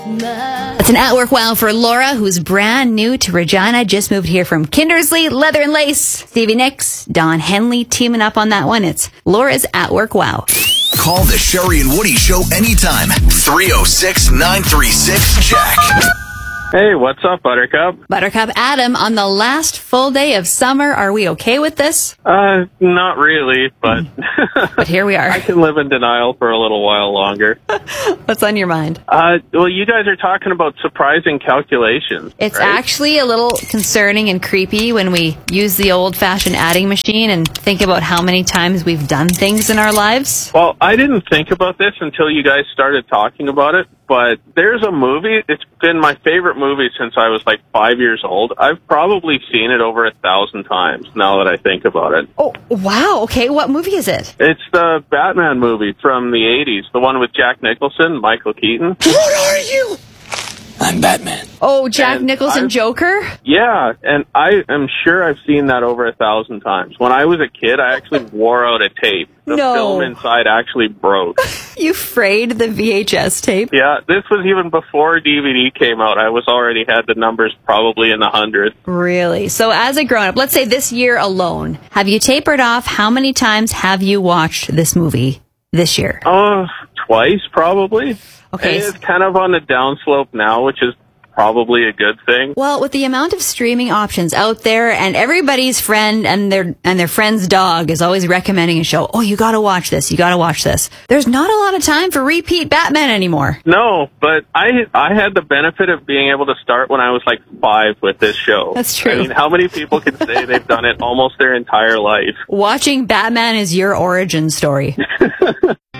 It's an at-work wow for Laura, who's brand new to Regina, just moved here from Kindersley, Leather and Lace. Stevie Nicks, Don Henley teaming up on that one. It's Laura's at-work wow. Call the Sherry and Woody Show anytime. 306-936-JACK. Hey, what's up, Buttercup? Buttercup Adam, on the last full day of summer, are we okay with this? Not really, but But here we are. I can live in denial for a little while longer. What's on your mind? Well, you guys are talking about surprising calculations. It's right? actually a little concerning and creepy when we use the old-fashioned adding machine and think about how many times we've done things in our lives. Well, I didn't think about this until you guys started talking about it, but there's a movie. It's been my favorite movie since I was like 5 years old. I've probably seen it over 1,000 times now that I think about it. Oh, wow. Okay, what movie is it? It's the Batman movie from the 80s, the one with Jack Nicholson, Michael Keaton. What are you? I'm Batman. Oh, Jack And Nicholson Joker? Yeah, and I am sure I've seen that over 1,000 times. When I was a kid, I actually wore out a tape. The No. film inside actually broke. You frayed the VHS tape? Yeah, this was even before DVD came out. I was already had the numbers probably in the hundreds. Really? So as a grown-up, let's say this year alone, have you tapered off? How many times have you watched this movie this year? Oh, twice probably. Okay. And it's kind of on the downslope now, which is probably a good thing. Well, with the amount of streaming options out there, and everybody's friend and their friend's dog is always recommending a show. Oh, you gotta watch this. You gotta watch this. There's not a lot of time for repeat Batman anymore. No, but I had the benefit of being able to start when I was like 5 with this show. That's true. I mean, how many people can say they've done it almost their entire life? Watching Batman is your origin story.